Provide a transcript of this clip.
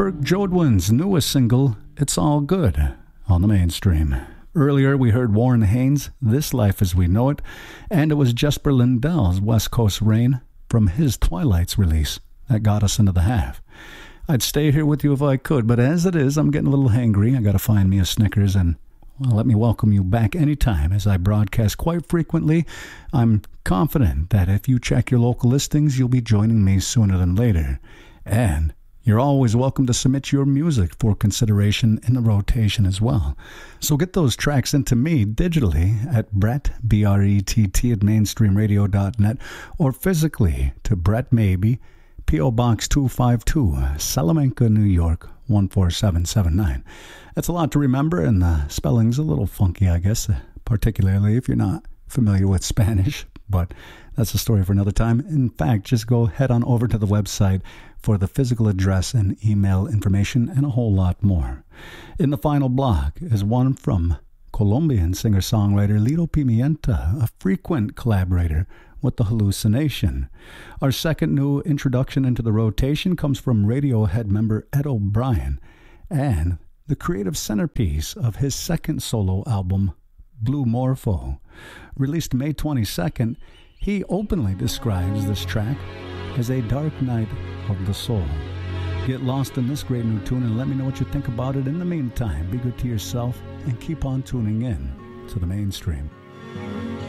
Burke Jodwin's newest single, It's All Good, on the Mainstream. Earlier, we heard Warren Haynes' This Life as We Know It, and it was Jesper Lindell's West Coast Rain from his Twilights release that got us into the half. I'd stay here with you if I could, but as it is, I'm getting a little hangry. I got to find me a Snickers, and well, let me welcome you back anytime as I broadcast quite frequently. I'm confident that if you check your local listings, you'll be joining me sooner than later. And you're always welcome to submit your music for consideration in the rotation as well. So get those tracks into me digitally at Brett, B-R-E-T-T, at mainstreamradio.net, or physically to Brett Maybe, P.O. Box 252, Salamanca, New York, 14779. That's a lot to remember, and the spelling's a little funky, I guess, particularly if you're not familiar with Spanish, but that's a story for another time. In fact, just go head on over to the website for the physical address and email information and a whole lot more. In the final block is one from Colombian singer-songwriter Lito Pimienta, a frequent collaborator with The Hallucination. Our second new introduction into the rotation comes from Radiohead member Ed O'Brien, and the creative centerpiece of his second solo album, Blue Morpho. Released May 22nd, he openly describes this track as a dark night of the soul. Get lost in this great new tune and let me know what you think about it. In the meantime, be good to yourself and keep on tuning in to the Mainstream.